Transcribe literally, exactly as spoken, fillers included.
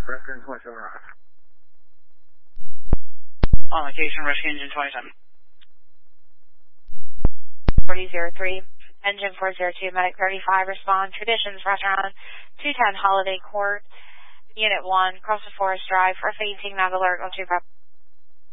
Rescue Engine twenty-seven, roger. On location, Rescue Engine twenty-seven. forty oh three, Engine four oh two, Medic thirty-five, respond. Traditions Restaurant, two ten Holiday Court, Unit one, Cross the Forest Drive, for fainting, not alert, on two